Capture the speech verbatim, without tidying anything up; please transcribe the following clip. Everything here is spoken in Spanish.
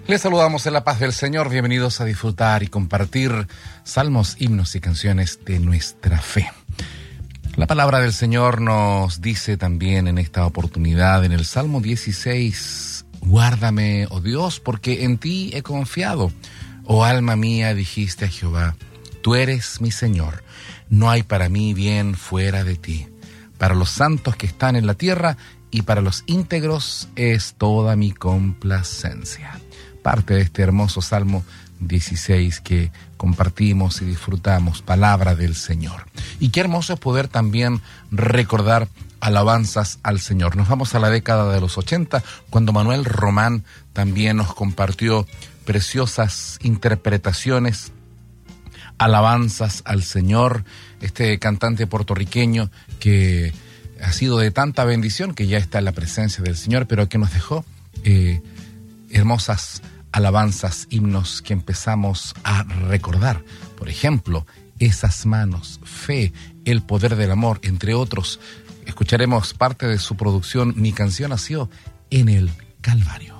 Les saludamos en la paz del Señor. Bienvenidos a disfrutar y compartir salmos, himnos y canciones de nuestra fe. La palabra del Señor nos dice también en esta oportunidad, en el Salmo dieciséis, guárdame, oh Dios, porque en ti he confiado. Oh alma mía, dijiste a Jehová, tú eres mi Señor. No hay para mí bien fuera de ti. Para los santos que están en la tierra y para los íntegros es toda mi complacencia. Parte de este hermoso Salmo dieciséis que compartimos y disfrutamos, palabra del Señor. Y qué hermoso es poder también recordar alabanzas al Señor. Nos vamos a la década de los ochenta, cuando Manuel Román también nos compartió preciosas interpretaciones, alabanzas al Señor, este cantante puertorriqueño que ha sido de tanta bendición, que ya está en la presencia del Señor, pero que nos dejó eh, hermosas alabanzas, himnos que empezamos a recordar. Por ejemplo, esas manos, fe, el poder del amor, entre otros. Escucharemos parte de su producción. Mi canción nació en el Calvario.